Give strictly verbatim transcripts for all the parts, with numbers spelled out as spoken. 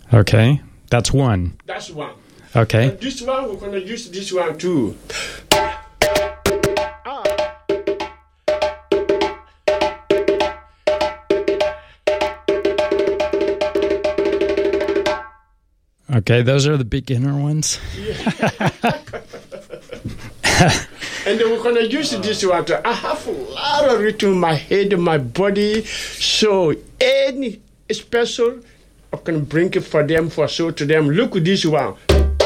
Okay, that's one. That's one. Okay. And this one, we're going to use this one too. Okay, those are the beginner ones. And then we're going to use this one too. I have a lot of rhythm in my head and my body. So any special, I can bring it for them, for show to them. Look at this one.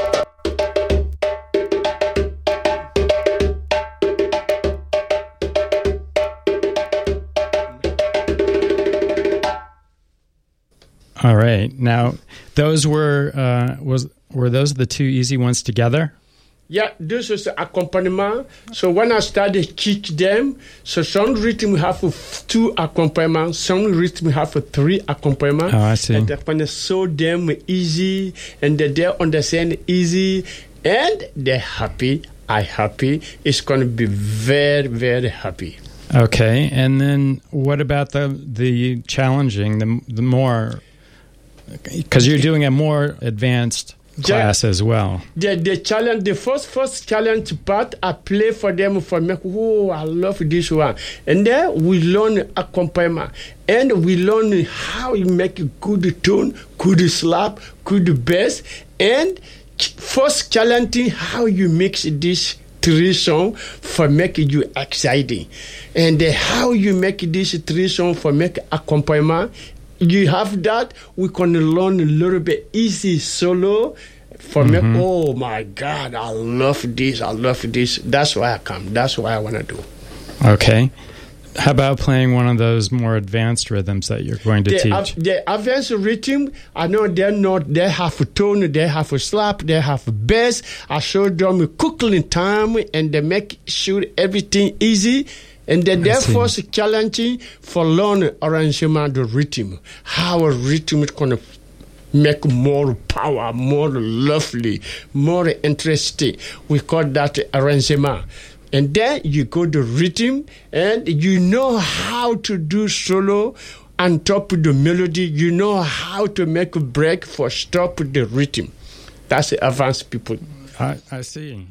All right. Now, those were uh, was were those the two easy ones together? Yeah, this is the accompaniment. So when I started teach them, so some rhythm have two accompaniments, some rhythm have three accompaniments. Oh, I see. And I'm going to show them easy, and they they understand easy, and they're happy. I happy. It's going to be very, very happy. Okay. And then what about the the challenging, the the more, because you're doing a more advanced class as well. The the challenge, the first first challenge part, I play for them for me. Oh, I love this one, and then we learn accompaniment, and we learn how you make a good tone, good slap, good bass, and first challenging how you mix this three song for making you exciting, and then how you make this three song for make accompaniment. You have that, we can learn a little bit easy solo for mm-hmm. me. Oh my God, I love this, I love this. That's why I come. That's why I want to do. Okay. How about playing one of those more advanced rhythms that you're going to the, teach? Uh, the advanced rhythm, I know they're not, they have a tone, they have a slap, they have a bass. I show them a quickly time, and they make sure everything easy. And then therefore it's challenging for learning arrangement the rhythm. How a rhythm is going to make more power, more lovely, more interesting. We call that arrangement. And then you go to rhythm, and you know how to do solo on top of the melody. You know how to make a break for stop the rhythm. That's the advanced people. I, I see.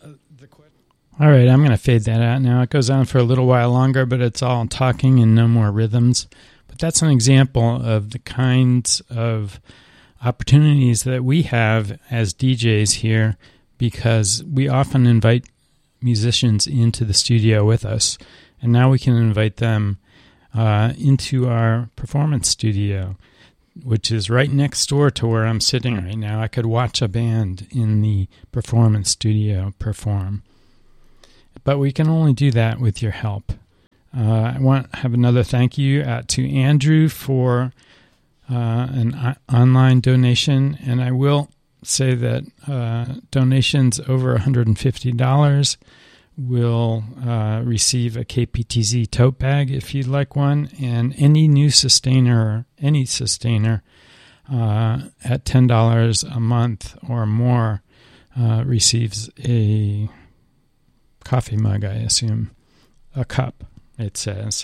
All right, I'm going to fade that out now. It goes on for a little while longer, but it's all talking and no more rhythms. But that's an example of the kinds of opportunities that we have as D Js here, because we often invite musicians into the studio with us, and now we can invite them uh, into our performance studio, which is right next door to where I'm sitting right now. I could watch a band in the performance studio perform. But we can only do that with your help. Uh, I want to have another thank you uh, to Andrew for uh, an uh, online donation. And I will say that uh, donations over one hundred fifty dollars will uh, receive a K P T Z tote bag if you'd like one. And any new sustainer, any sustainer uh, at ten dollars a month or more uh, receives a coffee mug, I assume. A cup, it says.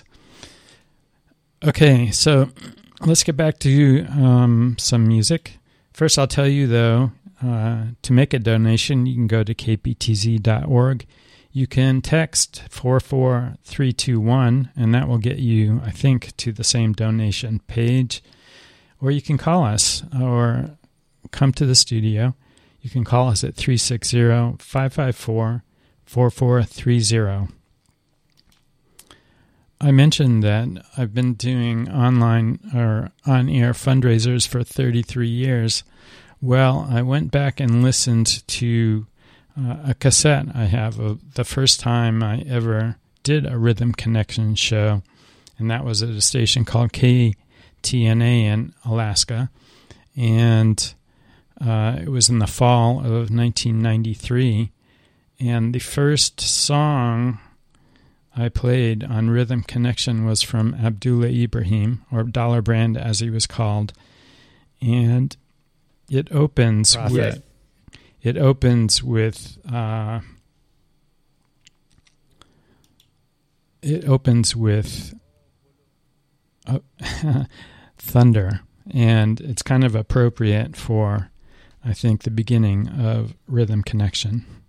Okay, so let's get back to um, some music. First, I'll tell you, though, uh, to make a donation, you can go to k p t z dot org. You can text four four three two one, and that will get you, I think, to the same donation page. Or you can call us or come to the studio. You can call us at three six zero, five five four, four four three zero. I mentioned that I've been doing online or on-air fundraisers for thirty-three years. Well, I went back and listened to uh, a cassette I have of the first time I ever did a Rhythm Connection show, and that was at a station called K T N A in Alaska, and uh, it was in the fall of nineteen ninety-three. And the first song I played on Rhythm Connection was from Abdullah Ibrahim, or Dollar Brand as he was called. And it opens Prophet. with it opens with uh, it opens with uh, thunder. and it's kind of appropriate for, I think, the beginning of rhythm connection.